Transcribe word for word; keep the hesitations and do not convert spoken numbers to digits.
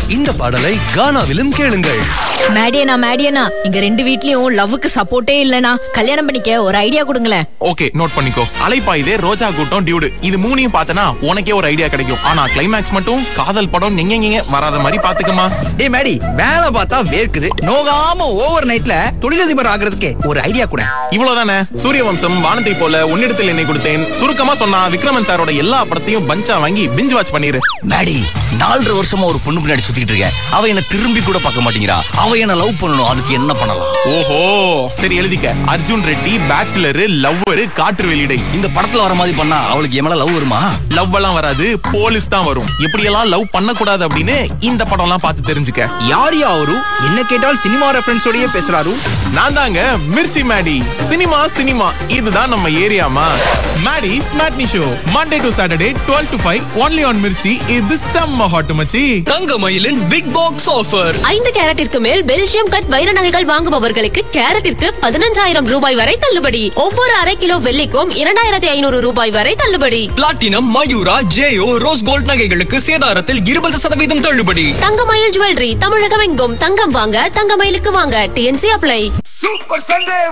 இந்த பாடலை கானாவிலும் கேளுங்கள். மேடியனா மேடியனா இங்க ரெண்டு வீட்லயும் லவ்வுக்கு சப்போர்ட்டே இல்லனா கல்யாணம் பண்ணிக்க ஒரு ஐடியா கொடுங்களேன். ஓகே, நோட் பண்ணிக்கோ. அலைப்பாயுதே, ரோஜா கூட்டம், டியூடு, இது மூணையும் பார்த்தனா உனக்கே ஒரு ஐடியா கிடைக்கும். ஆனா கிளைமேக்ஸ் மட்டும் காதல் படம் நீங்க வராத மாதிரி பாத்துக்கமா. டேய் மேடி, வேலை பார்த்தா வேர்க்குது, நோகாம ஓவர் நைட்ல தொழிலதிபர் ஆகிறதுக்கு ஒரு ஐடியா கூட. இவ்வளவுதானே. சூரியவம்சம், வானத்தை போல, உன்னிடத்தில் என்னை கொடுத்தேன், சுருக்கமா சொன்னா விக்ரமன் சாரோட எல்லா படத்தையும் பஞ்சா வாங்கி பிஞ்ச் வாட்ச் பண்ணிரு. மேடி, நாலரை வருஷமா ஒரு பொண்ணு பின்னாடி சுத்திட்டு இருக்கேன். அவ என்ன திரும்பி கூட பார்க்க மாட்டேங்கிறா. அவ என்ன லவ் பண்ணணும், அதுக்கு என்ன பண்ணலாம்? ஓஹோ, சரி எழுதிக்க. அர்ஜுன் ரெட்டி, பேச்சுலர், லவ்வர், காற்று வெளியிடை. இந்த படத்துல வர மாதிரி பண்ணா அவளுக்கு என் மேல லவ் வருமா? லவ் எல்லாம் வராது, போலீஸ் தான் வரும். எப்படி எல்லாம் லவ் பண்ண கூடாது அப்படின்னு இந்த படம் எல்லாம் பார்த்து தெரிஞ்சுக்க. யார் யாரு என்ன கேட்டால் சினிமா ரெஃபரன்ஸோடயே பேசுறாரு. நான் தாங்க மிர்ச்சி மேடி. சினிமா சினிமா இதுதான் நம்ம ஏரியாமா. Maddy's matinee show Monday to Saturday twelve to five only on Mirchi. இது செம்ம ஹாட் மச்சி. தங்கமயிலின் பிக் பாக்ஸ் ஆஃபர். ஐந்து கேரட்டிற்கு மேல் பெல்ஜியம் கட் வைர நகைகள் வாங்குபவர்களுக்கு கேரட்டிற்கு பதினஞ்சாயிரம் ரூபாய் வரை தள்ளுபடி. ஒவ்வொரு அரை கிலோ வெள்ளிக்கும் இரண்டாயிரத்தி ஐநூறு ரூபாய் வரை தள்ளுபடி. பிளாட்டினம், மயூரா, ஜேயோ, ரோஸ் கோல்ட் நகைகளுக்கு சேதாரத்தில் இருபது சதவீதம் தள்ளுபடி. தங்கமயில் ஜுவல்லரி தமிழகம் எங்கும். தங்கம் வாங்க தங்கமயிலுக்கு வாங்க. DNC apply. Super Sunday